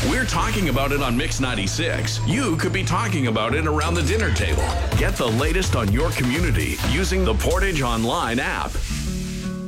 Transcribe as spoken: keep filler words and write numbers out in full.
We're talking about it on Mix ninety-six. You could be talking about it around the dinner table. Get the latest on your community using the Portage Online app.